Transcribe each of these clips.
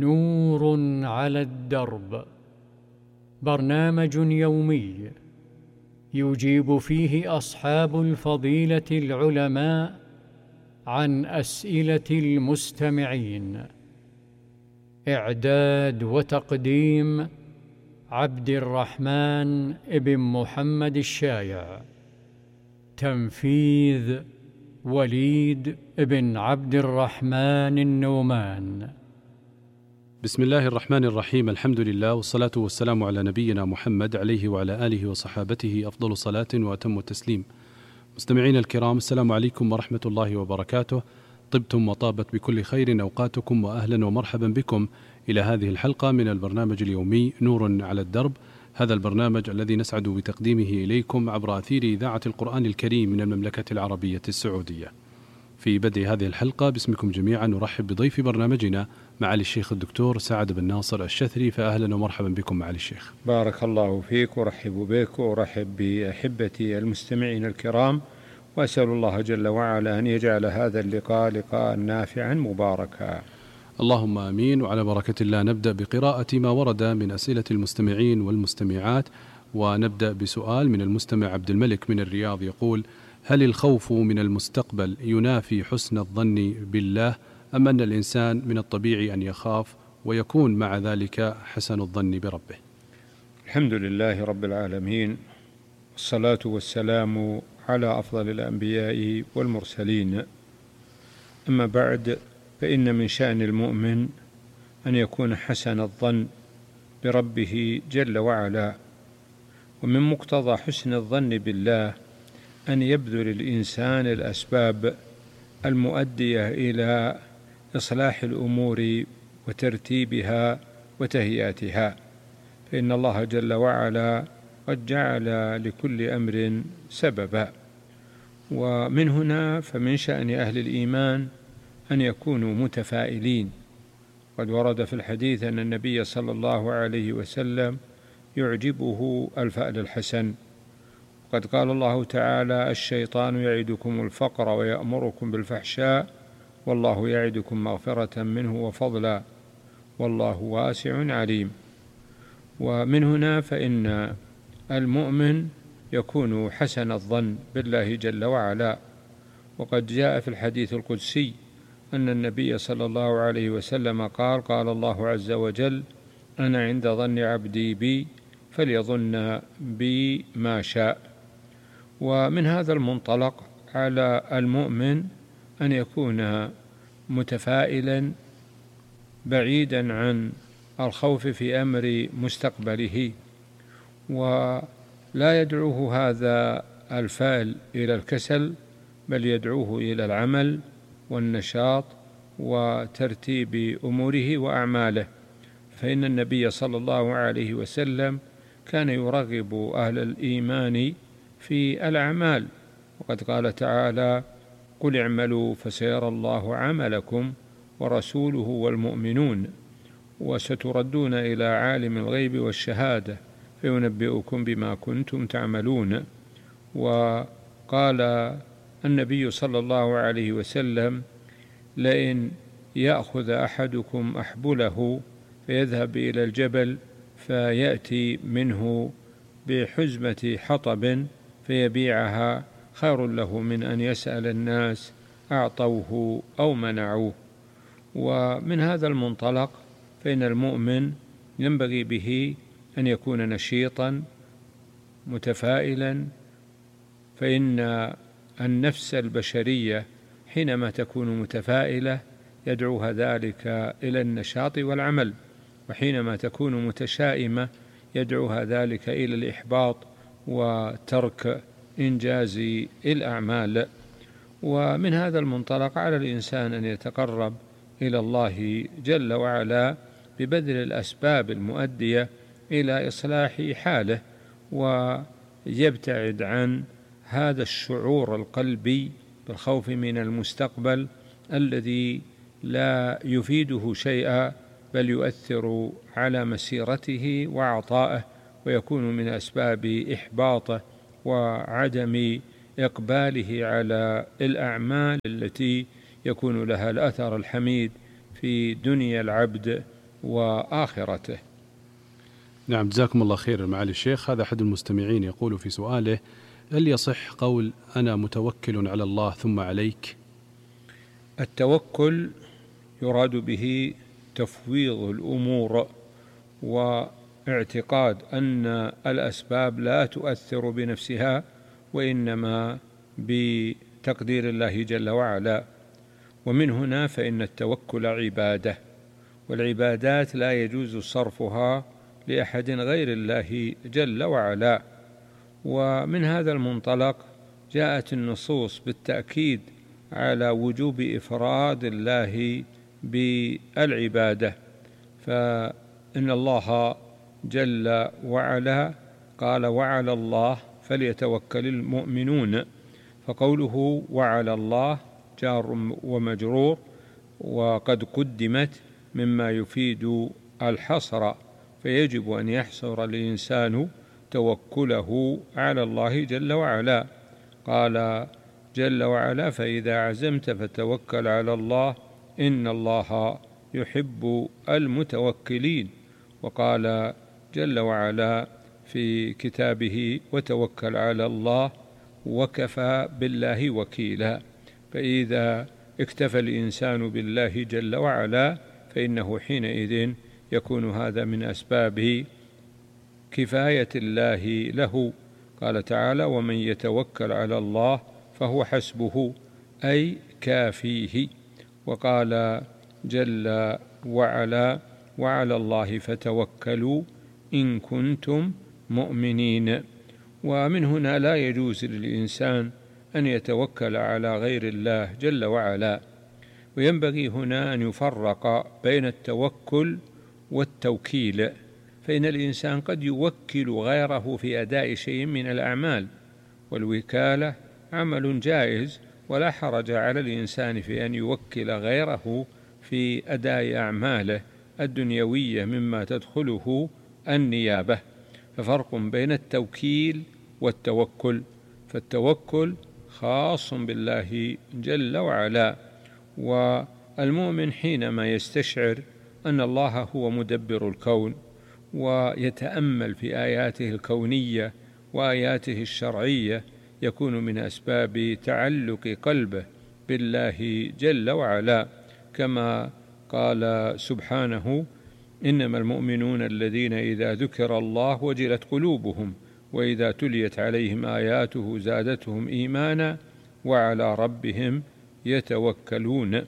نور على الدرب، برنامج يومي يجيب فيه أصحاب الفضيلة العلماء عن أسئلة المستمعين. إعداد وتقديم عبد الرحمن بن محمد الشايع. تنفيذ وليد بن عبد الرحمن النومان. بسم الله الرحمن الرحيم. الحمد لله والصلاة والسلام على نبينا محمد عليه وعلى آله وصحابته أفضل صلاة وأتم التسليم. مستمعين الكرام، السلام عليكم ورحمة الله وبركاته. طبتم وطابت بكل خير أوقاتكم، وأهلا ومرحبا بكم إلى هذه الحلقة من البرنامج اليومي نور على الدرب. هذا البرنامج الذي نسعد بتقديمه إليكم عبر أثير إذاعة القرآن الكريم من المملكة العربية السعودية. في بدء هذه الحلقة باسمكم جميعا نرحب بضيف برنامجنا معالي الشيخ الدكتور سعد بن ناصر الشثري، فأهلا ومرحبا بكم معالي الشيخ. بارك الله فيك، ورحب بك ورحب بأحبتي المستمعين الكرام، وأسأل الله جل وعلا أن يجعل هذا اللقاء لقاء نافعا مباركا. اللهم آمين. وعلى بركة الله نبدأ بقراءة ما ورد من أسئلة المستمعين والمستمعات، ونبدأ بسؤال من المستمع عبد الملك من الرياض يقول: هل الخوف من المستقبل ينافي حسن الظن بالله، أم أن الإنسان من الطبيعي أن يخاف ويكون مع ذلك حسن الظن بربه؟ الحمد لله رب العالمين، والصلاة والسلام على أفضل الأنبياء والمرسلين. أما بعد، فإن من شأن المؤمن أن يكون حسن الظن بربه جل وعلا، ومن مقتضى حسن الظن بالله أن يبذل الإنسان الأسباب المؤدية إلى إصلاح الأمور وترتيبها وتهيئتها، فإن الله جل وعلا قد جعل لكل أمر سببا. ومن هنا فمن شأن أهل الإيمان أن يكونوا متفائلين. قد ورد في الحديث أن النبي صلى الله عليه وسلم يعجبه الفأل الحسن. قد قال الله تعالى: الشيطان يعدكم الفقر ويأمركم بالفحشاء والله يعدكم مغفرة منه وفضلا والله واسع عليم. ومن هنا فإن المؤمن يكون حسن الظن بالله جل وعلا. وقد جاء في الحديث القدسي أن النبي صلى الله عليه وسلم قال: قال الله عز وجل: أنا عند ظن عبدي بي فليظن بي ما شاء. ومن هذا المنطلق على المؤمن أن يكون متفائلا بعيدا عن الخوف في أمر مستقبله، ولا يدعوه هذا الفعل إلى الكسل، بل يدعوه إلى العمل والنشاط وترتيب أموره وأعماله. فإن النبي صلى الله عليه وسلم كان يرغب أهل الإيمان في الأعمال، وقد قال تعالى: قل اعملوا فسيرى الله عملكم ورسوله والمؤمنون وستردون إلى عالم الغيب والشهادة فينبئكم بما كنتم تعملون. وقال النبي صلى الله عليه وسلم: لئن يأخذ أحدكم أحبله فيذهب إلى الجبل فيأتي منه بحزمة حطب فيبيعها خير له من أن يسأل الناس أعطوه أو منعوه. ومن هذا المنطلق فإن المؤمن ينبغي به أن يكون نشيطا متفائلا، فإن النفس البشرية حينما تكون متفائلة يدعوها ذلك إلى النشاط والعمل، وحينما تكون متشائمة يدعوها ذلك إلى الإحباط وترك إنجاز الأعمال. ومن هذا المنطلق على الإنسان أن يتقرب إلى الله جل وعلا ببذل الأسباب المؤدية إلى إصلاح حاله، ويبتعد عن هذا الشعور القلبي بالخوف من المستقبل الذي لا يفيده شيئا، بل يؤثر على مسيرته وعطائه، ويكون من أسباب إحباطه وعدم إقباله على الأعمال التي يكون لها الأثر الحميد في دنيا العبد وآخرته. نعم، جزاكم الله خير معالي الشيخ. هذا أحد المستمعين يقول في سؤاله: هل يصح قول أنا متوكل على الله ثم عليك؟ التوكل يراد به تفويض الأمور واعتقاد أن الأسباب لا تؤثر بنفسها، وإنما بتقدير الله جل وعلا. ومن هنا فإن التوكل عبادة، والعبادات لا يجوز صرفها لأحد غير الله جل وعلا. ومن هذا المنطلق جاءت النصوص بالتأكيد على وجوب إفراد الله بالعبادة، فإن الله جل وعلا قال: وعلى الله فليتوكل المؤمنون. فقوله وعلى الله جار ومجرور، وقد قدمت مما يفيد الحصر، فيجب أن يحصر الإنسان توكله على الله جل وعلا. قال جل وعلا: فإذا عزمت فتوكل على الله إن الله يحب المتوكلين. وقال جل وعلا في كتابه: وتوكل على الله وكفى بالله وكيلا. فإذا اكتفى الإنسان بالله جل وعلا فإنه حينئذ يكون هذا من أسباب كفاية الله له. قال تعالى: ومن يتوكل على الله فهو حسبه، أي كافيه. وقال جل وعلا: وعلى الله فتوكلوا إن كنتم مؤمنين. ومن هنا لا يجوز للإنسان أن يتوكل على غير الله جل وعلا. وينبغي هنا أن يفرق بين التوكل والتوكيل، فإن الإنسان قد يوكل غيره في أداء شيء من الأعمال، والوكالة عمل جائز، ولا حرج على الإنسان في أن يوكل غيره في أداء أعماله الدنيوية مما تدخله النيابة. ففرق بين التوكيل والتوكل، فالتوكل خاص بالله جل وعلا. والمؤمن حينما يستشعر أن الله هو مدبر الكون ويتأمل في آياته الكونية وآياته الشرعية يكون من أسباب تعلق قلبه بالله جل وعلا، كما قال سبحانه: إنما المؤمنون الذين إذا ذكر الله وجلت قلوبهم وإذا تليت عليهم آياته زادتهم إيمانا وعلى ربهم يتوكلون.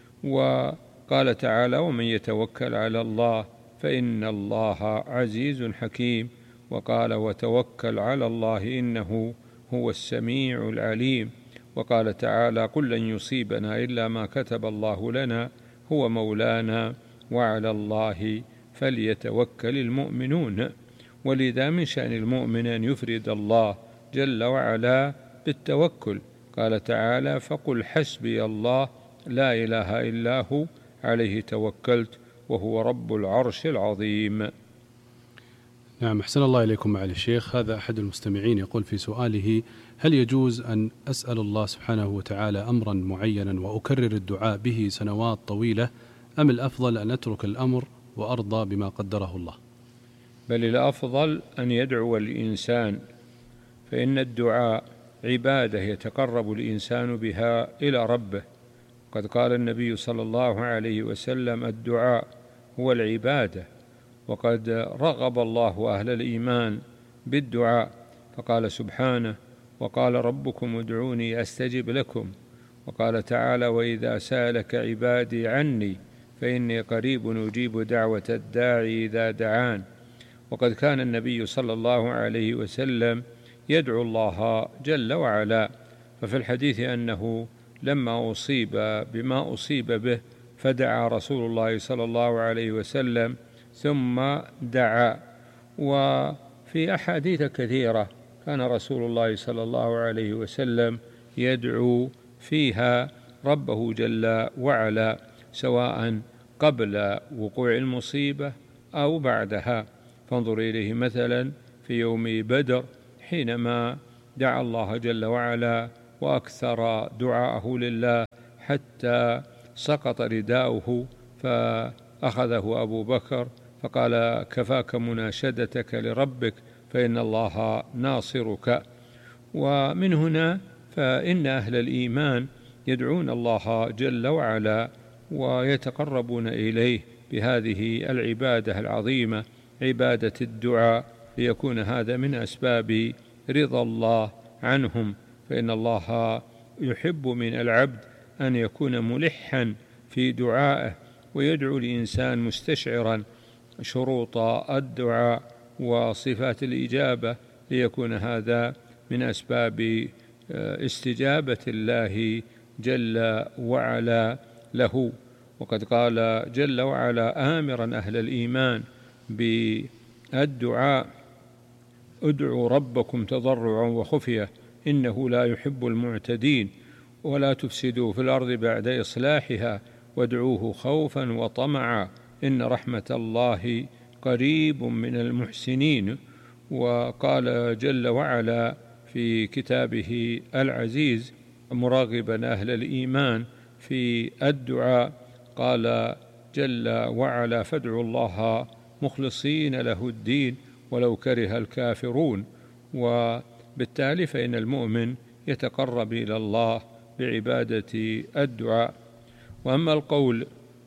وقال تعالى: ومن يتوكل على الله فإن الله عزيز حكيم. وقال: وتوكل على الله إنه هو السميع العليم. وقال تعالى: قل لن يصيبنا إلا ما كتب الله لنا هو مولانا وعلى الله فليتوكل المؤمنون. ولذا من شأن المؤمن أن يفرد الله جل وعلا بالتوكل. قال تعالى: فقل حسبي الله لا إله إلا هو عليه توكلت وهو رب العرش العظيم. نعم، أحسن الله إليكم معالي الشيخ. هذا أحد المستمعين يقول في سؤاله: هل يجوز أن أسأل الله سبحانه وتعالى أمرا معينا وأكرر الدعاء به سنوات طويلة، أم الأفضل أن أترك الأمر وأرضى بما قدره الله؟ بل الأفضل أن يدعو الإنسان، فإن الدعاء عبادة يتقرب الإنسان بها إلى ربه. قد قال النبي صلى الله عليه وسلم: الدعاء هو العبادة. وقد رغب الله أهل الإيمان بالدعاء، فقال سبحانه: وقال ربكم ادعوني أستجب لكم. وقال تعالى: وإذا سألك عبادي عني فإني قريب أجيب دعوة الداعي إذا دعان. وقد كان النبي صلى الله عليه وسلم يدعو الله جل وعلا، ففي الحديث أنه لما أصيب بما أصيب به فدعا رسول الله صلى الله عليه وسلم ثم دعا. وفي أحاديث كثيرة كان رسول الله صلى الله عليه وسلم يدعو فيها ربه جل وعلا، سواء قبل وقوع المصيبة أو بعدها. فانظر إليه مثلا في يوم بدر حينما دعا الله جل وعلا وأكثر دعاءه لله حتى سقط رداؤه، فأخذه أبو بكر فقال: كفاك مناشدتك لربك فإن الله ناصرك. ومن هنا فإن أهل الإيمان يدعون الله جل وعلا ويتقربون إليه بهذه العبادة العظيمة، عبادة الدعاء، ليكون هذا من أسباب رضا الله عنهم، فإن الله يحب من العبد أن يكون ملحا في دعائه، ويدعو الإنسان مستشعرا شروط الدعاء وصفات الإجابة، ليكون هذا من أسباب استجابة الله جل وعلا له. وقد قال جل وعلا آمرا أهل الإيمان بالدعاء: ادعوا ربكم تضرعا وخفية إنه لا يحب المعتدين ولا تفسدوا في الأرض بعد إصلاحها وادعوه خوفا وطمعا إن رحمة الله قريب من المحسنين. وقال جل وعلا في كتابه العزيز مراغبا أهل الإيمان في الدعاء، قال جل وعلا: فادعوا الله مخلصين له الدين ولو كره الكافرون. وبالتالي فإن المؤمن يتقرب إلى الله بعبادة الدعاء. وأما القول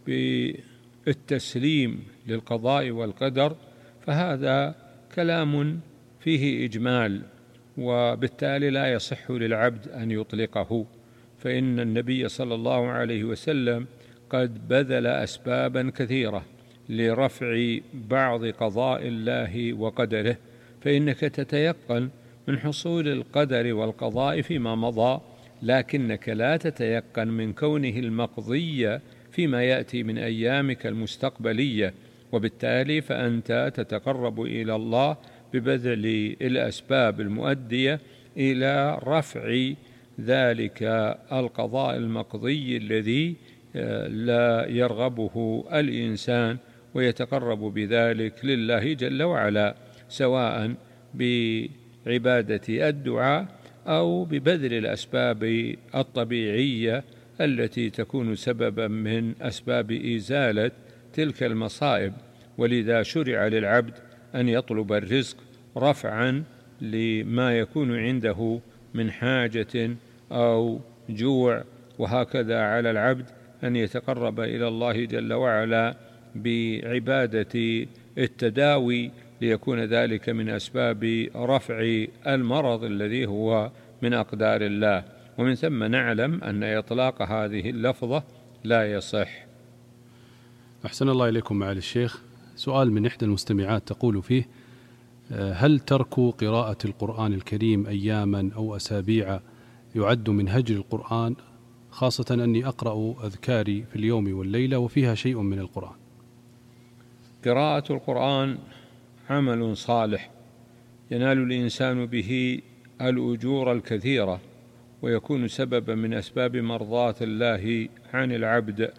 بالتسليم للقضاء والقدر فهذا كلام فيه إجمال، وبالتالي لا يصح للعبد أن يطلقه، فإن النبي صلى الله عليه وسلم قد بذل أسبابا كثيرة لرفع بعض قضاء الله وقدره، فإنك تتيقن من حصول القدر والقضاء فيما مضى، لكنك لا تتيقن من كونه المقضي فيما يأتي من أيامك المستقبلية، وبالتالي فأنت تتقرب إلى الله ببذل الأسباب المؤدية إلى رفع ذلك القضاء المقضي الذي لا يرغبه الإنسان، ويتقرب بذلك لله جل وعلا، سواء بعبادة الدعاء أو ببذل الأسباب الطبيعية التي تكون سببا من أسباب إزالة تلك المصائب. ولذا شرع للعبد أن يطلب الرزق رفعا لما يكون عنده من حاجة أو جوع، وهكذا على العبد أن يتقرب إلى الله جل وعلا بعبادة التداوي، ليكون ذلك من أسباب رفع المرض الذي هو من أقدار الله. ومن ثم نعلم أن إطلاق هذه اللفظة لا يصح. أحسن الله إليكم معالي الشيخ. سؤال من إحدى المستمعات تقول فيه: هل ترك قراءة القرآن الكريم أياما أو أسابيع يعد من هجر القرآن، خاصة أني أقرأ أذكاري في اليوم والليلة وفيها شيء من القرآن؟ قراءة القرآن عمل صالح ينال الإنسان به الأجور الكثيرة، ويكون سببا من أسباب مرضاة الله عن العبد.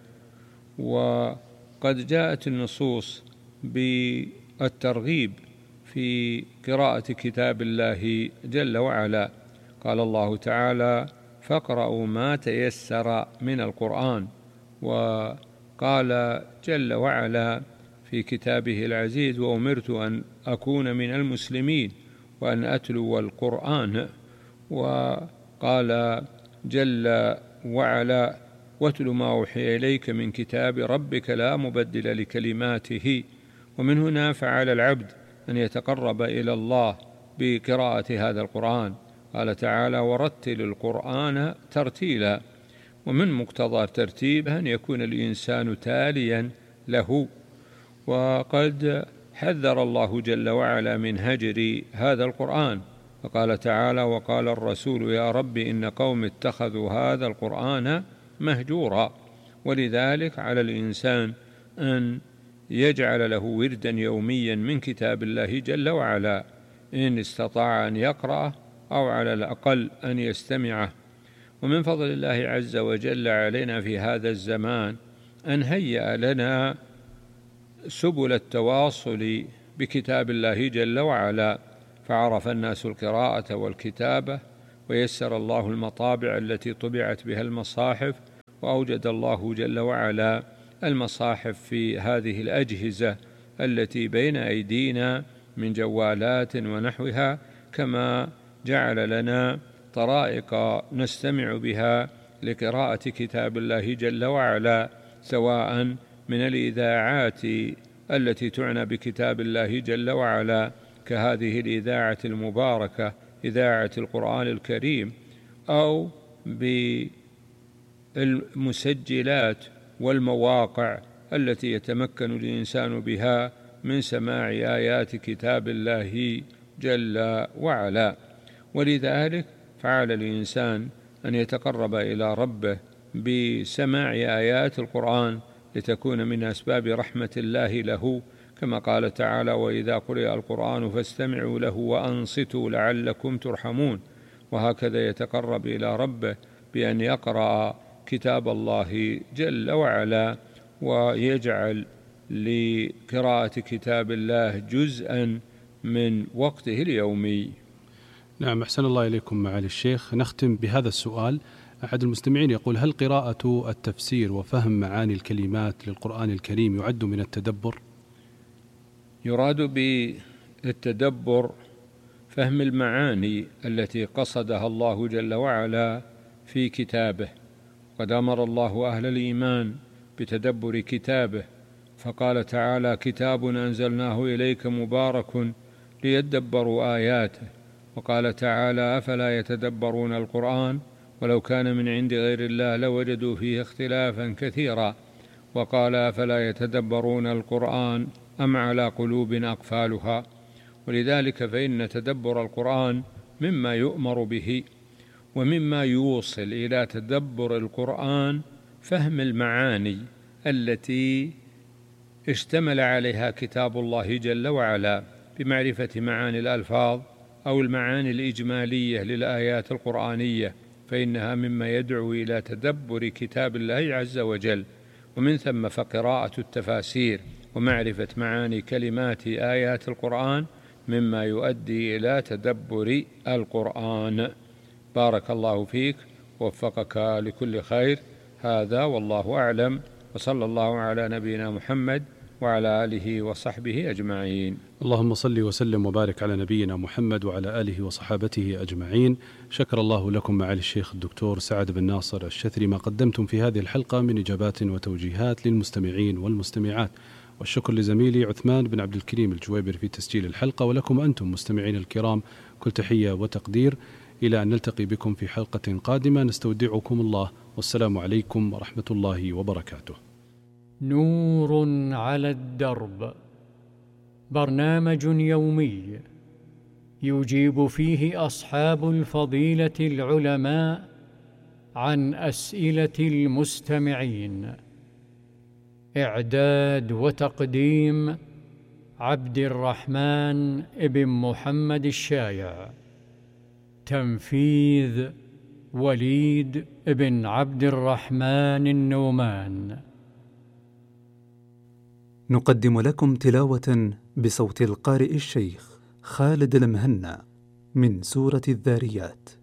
وقد جاءت النصوص بالترغيب في قراءة كتاب الله جل وعلا. قال الله تعالى: فاقرأوا ما تيسر من القرآن. وقال جل وعلا في كتابه العزيز: وأمرت أن أكون من المسلمين وأن أتلو القرآن. وقال جل وعلا: واتل ما أوحي إليك من كتاب ربك لا مبدل لكلماته. ومن هنا فعلى العبد أن يتقرب إلى الله بقراءة هذا القرآن. قال تعالى: ورتل القرآن ترتيلا. ومن مقتضى الترتيب أن يكون الإنسان تاليا له. وقد حذر الله جل وعلا من هجر هذا القرآن، فقال تعالى: وقال الرسول يا رب إن قوم اتخذوا هذا القرآن مهجورا. ولذلك على الإنسان أن يجعل له وردا يوميا من كتاب الله جل وعلا، إن استطاع أن يقرأه أو على الأقل أن يستمعه. ومن فضل الله عز وجل علينا في هذا الزمان أن هيأ لنا سبل التواصل بكتاب الله جل وعلا، فعرف الناس القراءة والكتابة، ويسر الله المطابع التي طبعت بها المصاحف، وأوجد الله جل وعلا المصاحف في هذه الأجهزة التي بين أيدينا من جوالات ونحوها، كما جعل لنا طرائق نستمع بها لقراءة كتاب الله جل وعلا، سواء من الإذاعات التي تعنى بكتاب الله جل وعلا كهذه الإذاعة المباركة إذاعة القرآن الكريم، أو بالمسجلات والمواقع التي يتمكن الإنسان بها من سماع آيات كتاب الله جل وعلا. ولذلك فعلى الإنسان أن يتقرب إلى ربه بسماع آيات القرآن لتكون من أسباب رحمة الله له، كما قال تعالى: وإذا قرئ القرآن فاستمعوا له وأنصتوا لعلكم ترحمون. وهكذا يتقرب إلى ربه بأن يقرأ كتاب الله جل وعلا ويجعل لقراءة كتاب الله جزءا من وقته اليومي. نعم، أحسن الله إليكم معالي الشيخ. نختم بهذا السؤال. أحد المستمعين يقول: هل قراءة التفسير وفهم معاني الكلمات للقرآن الكريم يعد من التدبر؟ يراد بالتدبر فهم المعاني التي قصدها الله جل وعلا في كتابه، قد أمر الله أهل الإيمان بتدبر كتابه، فقال تعالى: كتاب أنزلناه إليك مبارك ليدبروا آياته. وقال تعالى: أفلا يتدبرون القرآن ولو كان من عند غير الله لوجدوا فيه اختلافا كثيرا. وقال: أفلا يتدبرون القرآن أم على قلوب أقفالها. ولذلك فإن تدبر القرآن مما يؤمر به، ومما يوصل إلى تدبر القرآن فهم المعاني التي اشتمل عليها كتاب الله جل وعلا، بمعرفة معاني الألفاظ أو المعاني الإجمالية للآيات القرآنية، فإنها مما يدعو إلى تدبر كتاب الله عز وجل. ومن ثم فقراءة التفاسير ومعرفة معاني كلمات آيات القرآن مما يؤدي إلى تدبر القرآن. بارك الله فيك، ووفقك لكل خير. هذا والله أعلم، وصلى الله على نبينا محمد وعلى آله وصحبه أجمعين. اللهم صل وسلم وبارك على نبينا محمد وعلى آله وصحابته أجمعين. شكر الله لكم معالي الشيخ الدكتور سعد بن ناصر الشثري ما قدمتم في هذه الحلقة من إجابات وتوجيهات للمستمعين والمستمعات، والشكر لزميلي عثمان بن عبد الكريم الجويبر في تسجيل الحلقة، ولكم أنتم مستمعين الكرام كل تحية وتقدير. إلى أن نلتقي بكم في حلقة قادمة نستودعكم الله، والسلام عليكم ورحمة الله وبركاته. نور على الدرب، برنامج يومي يجيب فيه أصحاب الفضيلة العلماء عن أسئلة المستمعين. إعداد وتقديم عبد الرحمن ابن محمد الشايع. تنفيذ وليد ابن عبد الرحمن النومان. نقدم لكم تلاوة بصوت القارئ الشيخ خالد المهنا من سورة الذاريات.